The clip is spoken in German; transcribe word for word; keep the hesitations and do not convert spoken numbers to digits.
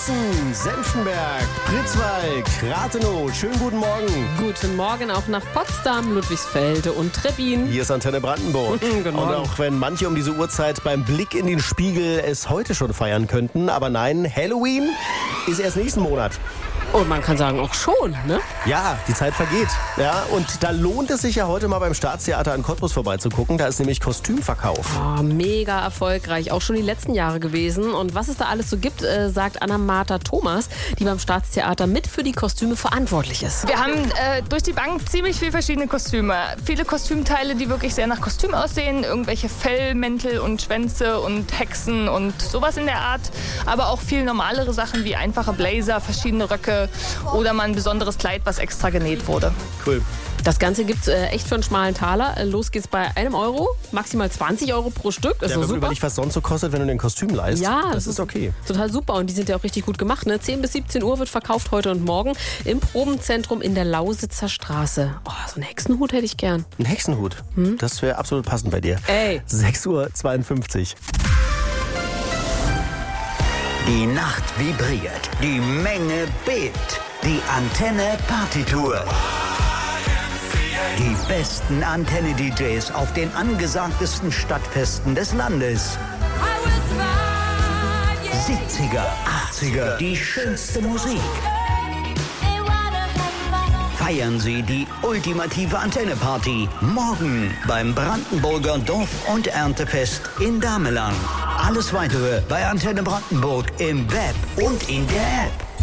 Essen, Senftenberg, Pritzwalk, Rathenow. Schönen guten Morgen. Guten Morgen auch nach Potsdam, Ludwigsfelde und Trebbin. Hier ist Antenne Brandenburg. Guten Und Morgen. auch wenn manche um diese Uhrzeit beim Blick in den Spiegel es heute schon feiern könnten, aber nein, Halloween ist erst nächsten Monat. Und man kann sagen, auch schon, ne? Ja, die Zeit vergeht. Ja, und da lohnt es sich ja heute mal beim Staatstheater in Cottbus vorbeizugucken. Da ist nämlich Kostümverkauf. Oh, mega erfolgreich, auch schon die letzten Jahre gewesen. Und was es da alles so gibt, äh, sagt Anna-Martha Thomas, die beim Staatstheater mit für die Kostüme verantwortlich ist. Wir haben äh, durch die Bank ziemlich viele verschiedene Kostüme. Viele Kostümteile, die wirklich sehr nach Kostüm aussehen. Irgendwelche Fellmäntel und Schwänze und Hexen und sowas in der Art. Aber auch viel normalere Sachen wie einfache Blazer, verschiedene Röcke oder mal ein besonderes Kleid, was extra genäht wurde. Cool. Das Ganze gibt's äh, echt für einen schmalen Taler. Äh, Los geht's bei einem Euro, maximal zwanzig Euro pro Stück. Das Ja, ist wenn doch man super. überlegt, was sonst so kostet, wenn du den Kostüm leist. Ja, das ist okay. Total super und die sind ja auch richtig gut gemacht. Ne? zehn bis siebzehn Uhr wird verkauft heute und morgen im Probenzentrum in der Lausitzer Straße. Oh, so einen Hexenhut hätte ich gern. Ein Hexenhut, hm? Das wäre absolut passend bei dir. Ey. sechs Uhr zweiundfünfzig. Die Nacht vibriert, die Menge bebt, die Antenne Partytour. Die besten Antenne-D Js auf den angesagtesten Stadtfesten des Landes. siebziger, achtziger, die schönste Musik. Feiern Sie die ultimative Antenne-Party morgen beim Brandenburger Dorf- und Erntefest in Damelang. Alles Weitere bei Antenne Brandenburg im Web und in der App.